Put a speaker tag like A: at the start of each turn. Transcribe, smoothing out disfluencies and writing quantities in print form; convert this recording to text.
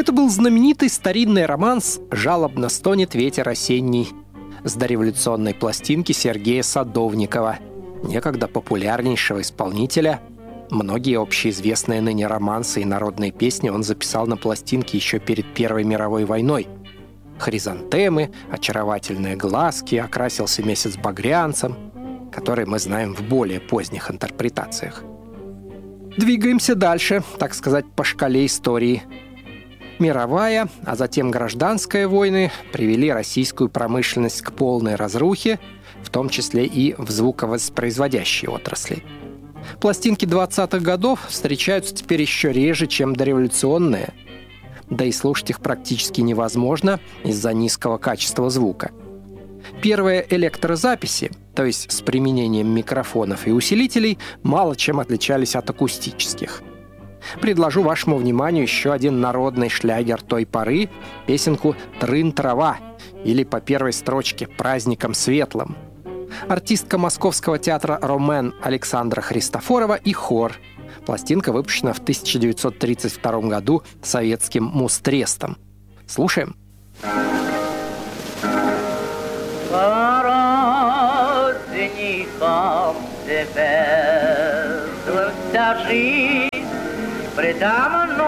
A: Это был знаменитый старинный романс «Жалобно стонет ветер осенний» с дореволюционной пластинки Сергея Садовникова, некогда популярнейшего исполнителя. Многие общеизвестные ныне романсы и народные песни он записал на пластинке еще перед Первой мировой войной. «Хризантемы», «Очаровательные глазки», «Окрасился месяц багрянцем», которые мы знаем в более поздних интерпретациях. Двигаемся дальше, так сказать, по шкале истории. Мировая, а затем гражданская войны привели российскую промышленность к полной разрухе, в том числе и в звуковоспроизводящей отрасли. Пластинки 20-х годов встречаются теперь еще реже, чем дореволюционные, да и слушать их практически невозможно из-за низкого качества звука. Первые электрозаписи, то есть с применением микрофонов и усилителей, мало чем отличались от акустических. Предложу вашему вниманию еще один народный шлягер той поры, песенку «Трын трава» или по первой строчке «Праздником светлым». Артистка Московского театра «Ромен» Александра Христофорова и хор. Пластинка выпущена в 1932 году советским Мустрестом. Слушаем.
B: Теперь жизнь предо мной.